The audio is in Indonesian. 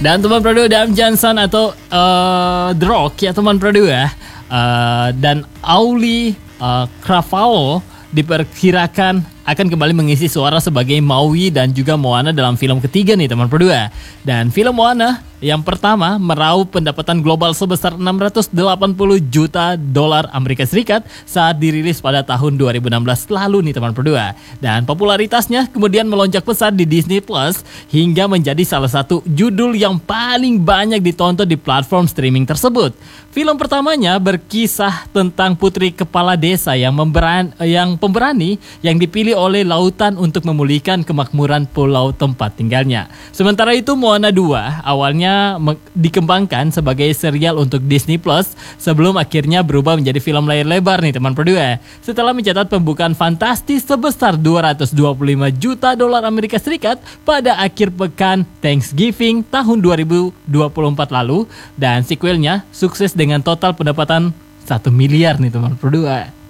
Dan teman berdua Dwayne Johnson atau The Rock ya teman berdua dan Auli Cravalo diperkirakan akan kembali mengisi suara sebagai Maui dan juga Moana dalam film ketiga nih teman berdua. Dan film Moana yang pertama meraup pendapatan global sebesar 680 juta dolar Amerika Serikat saat dirilis pada tahun 2016 lalu nih teman berdua. Dan popularitasnya kemudian melonjak pesat di Disney Plus hingga menjadi salah satu judul yang paling banyak ditonton di platform streaming tersebut. Film pertamanya berkisah tentang putri kepala desa yang pemberani yang dipilih oleh lautan untuk memulihkan kemakmuran pulau tempat tinggalnya. Sementara itu Moana 2 awalnya dikembangkan sebagai serial untuk Disney Plus sebelum akhirnya berubah menjadi film layar lebar nih teman berdua. Setelah mencatat pembukaan fantastis sebesar 225 juta dolar Amerika Serikat pada akhir pekan Thanksgiving tahun 2024 lalu, dan sequelnya sukses dengan total pendapatan 1 miliar nih teman berdua.